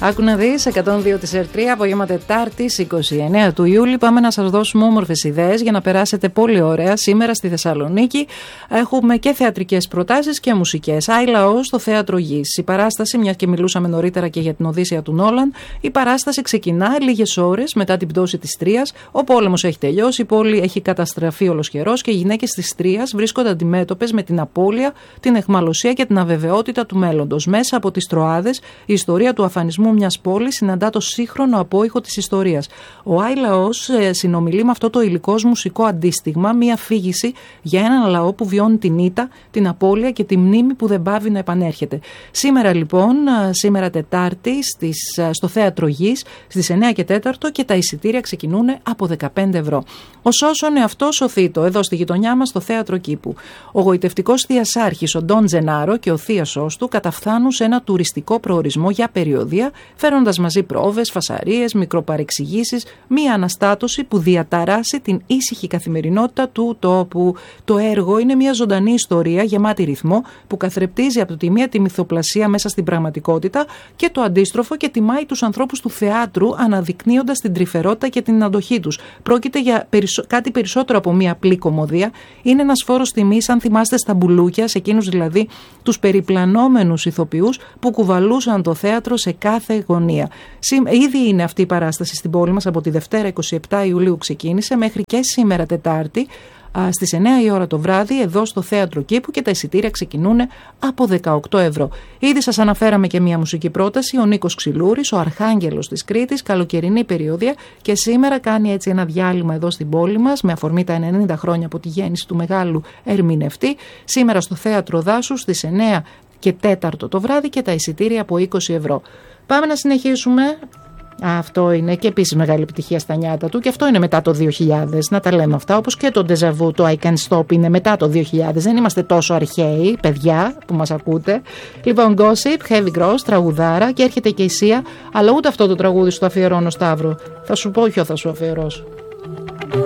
Άκου να δεις, 102 της ΕΡΤ3, απόγευμα Τετάρτης 29 του Ιούλη. Πάμε να σας δώσουμε όμορφες ιδέες για να περάσετε πολύ ωραία σήμερα στη Θεσσαλονίκη. Έχουμε και θεατρικές προτάσεις και μουσικές. Άι Λαός στο Θέατρο Γης. Η παράσταση, μιας και μιλούσαμε νωρίτερα και για την Οδύσσεια του Νόλαν, η παράσταση ξεκινά λίγες ώρες μετά την πτώση της Τρίας. Ο πόλεμος έχει τελειώσει, η πόλη έχει καταστραφεί ολοσχερός και οι γυναίκες της Τρίας βρίσκονται αντιμέτωπες με την απώλεια, την αιχμαλωσία και την αβεβαιότητα του μέλλοντος. Μέσα από τις Τροάδες, η ιστορία του αφανισμού μιας πόλης συναντά το σύγχρονο απόϊχο της ιστορίας. Ο Άι Λαός συνομιλεί με αυτό το υλικός μουσικό αντίστιγμα, μια αφήγηση για έναν λαό που βιώνει την ήττα, την απώλεια και τη μνήμη που δεν πάβει να επανέρχεται. Σήμερα λοιπόν, σήμερα Τετάρτη, στο Θέατρο Γης, στις 9 και 4 και τα εισιτήρια ξεκινούν από 15 ευρώ. Ο Σώσον εαυτός ο Θήτο, εδώ στη γειτονιά μας στο Θέατρο Κήπου. Ο γοητευτικός θειασάρχης, ο Ντόν Τζενάρο και ο θείασός του καταφθάνουν σε ένα τουριστικό προορισμό για περιοδεία, φέροντας μαζί πρόβες, φασαρίες, μικροπαρεξηγήσεις, μία αναστάτωση που διαταράσει την ήσυχη καθημερινότητα του τόπου. Το έργο είναι μια ζωντανή ιστορία γεμάτη ρυθμό που καθρεπτίζει από τη μία τη μυθοπλασία μέσα στην πραγματικότητα και το αντίστροφο και τιμάει τους ανθρώπους του θεάτρου αναδεικνύοντας την τρυφερότητα και την αντοχή τους. Πρόκειται για κάτι περισσότερο από μία απλή κωμωδία. Είναι ένας φόρος τιμής, αν θυμάστε, στα μπουλούκια, σε εκείνους δηλαδή τους περιπλανόμενους ηθοποιούς που κουβαλούσαν το θέατρο σε κάθε γωνία. Ήδη είναι αυτή η παράσταση στην πόλη μας από τη Δευτέρα 27 Ιουλίου ξεκίνησε μέχρι και σήμερα Τετάρτη στις 9 η ώρα το βράδυ εδώ στο Θέατρο Κήπου και τα εισιτήρια ξεκινούν από 18 ευρώ. Ήδη σας αναφέραμε και μια μουσική πρόταση, ο Νίκος Ξυλούρης, ο Αρχάγγελος της Κρήτης, καλοκαιρινή περιοδία και σήμερα κάνει έτσι ένα διάλειμμα εδώ στην πόλη μας με αφορμή τα 90 χρόνια από τη γέννηση του μεγάλου ερμηνευτή. Σήμερα στο Θέατρο Δάσους στις 9 και 4 το βράδυ και τα εισιτήρια από 20 ευρώ. Πάμε να συνεχίσουμε. Αυτό είναι και επίσης μεγάλη επιτυχία στα νιάτα του και αυτό είναι μετά το 2000, να τα λέμε αυτά, όπως και το Deja Vu, το I Can Stop είναι μετά το 2000, δεν είμαστε τόσο αρχαίοι, παιδιά που μας ακούτε. Λοιπόν, Gossip, Heavy Gross, τραγουδάρα και έρχεται και η Σία, αλλά ούτε αυτό το τραγούδι σου το αφιερώνω, Σταύρο, θα σου πω ποιο θα σου αφιερώσω.